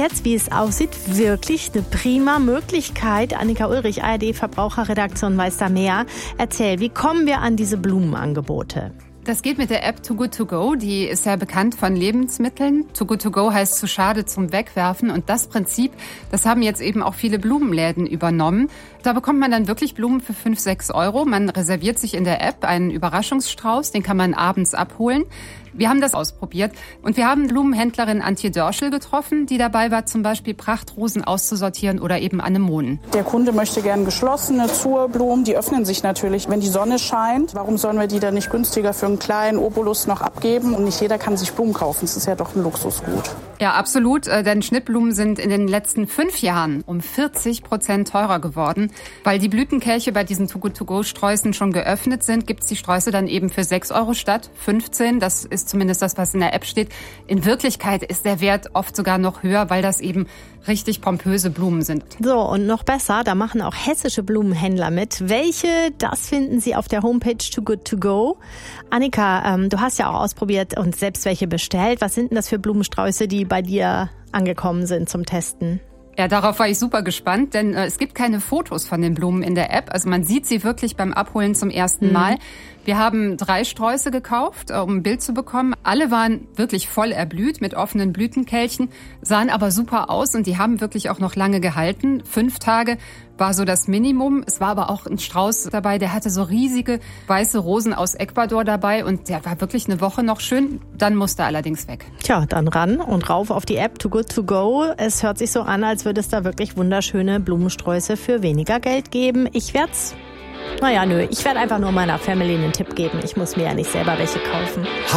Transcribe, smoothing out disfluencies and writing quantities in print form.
jetzt, wie es aussieht, wirklich eine prima Möglichkeit. Annika Ulrich, ARD-Verbraucherredaktion, weiß da mehr. Erzähl, wie kommen wir an diese Blumenangebote? Das geht mit der App Too Good To Go. Die ist ja bekannt von Lebensmitteln. Too Good To Go heißt zu schade zum Wegwerfen. Und das Prinzip, das haben jetzt eben auch viele Blumenläden übernommen. Da bekommt man dann wirklich Blumen für 5, 6 Euro. Man reserviert sich in der App einen Überraschungsstrauß. Den kann man abends abholen. Wir haben das ausprobiert und wir haben Blumenhändlerin Antje Dörschel getroffen, die dabei war, zum Beispiel Prachtrosen auszusortieren oder eben Anemonen. Der Kunde möchte gern geschlossene Zurblumen, die öffnen sich natürlich, wenn die Sonne scheint. Warum sollen wir die dann nicht günstiger für einen kleinen Obolus noch abgeben? Und nicht jeder kann sich Blumen kaufen, das ist ja doch ein Luxusgut. Ja, absolut, denn Schnittblumen sind in den letzten 5 Jahren um 40% teurer geworden. Weil die Blütenkelche bei diesen Too Good To Go Sträußen schon geöffnet sind, gibt's die Sträuße dann eben für 6 Euro statt 15. Das ist zumindest das, was in der App steht. In Wirklichkeit ist der Wert oft sogar noch höher, weil das eben richtig pompöse Blumen sind. So, und noch besser, da machen auch hessische Blumenhändler mit. Welche, das finden Sie auf der Homepage Too Good To Go. Annika, du hast ja auch ausprobiert und selbst welche bestellt. Was sind denn das für Blumensträuße, die bei dir angekommen sind zum Testen? Ja, darauf war ich super gespannt, denn es gibt keine Fotos von den Blumen in der App. Also man sieht sie wirklich beim Abholen zum ersten Mal. Wir haben 3 Sträuße gekauft, um ein Bild zu bekommen. Alle waren wirklich voll erblüht mit offenen Blütenkelchen, sahen aber super aus und die haben wirklich auch noch lange gehalten. 5 Tage war so das Minimum. Es war aber auch ein Strauß dabei, der hatte so riesige weiße Rosen aus Ecuador dabei und der war wirklich eine Woche noch schön. Dann musste er allerdings weg. Tja, dann ran und rauf auf die App Too Good To Go. Es hört sich so an, als würde es da wirklich wunderschöne Blumensträuße für weniger Geld geben. Ich werde einfach nur meiner Family einen Tipp geben. Ich muss mir ja nicht selber welche kaufen.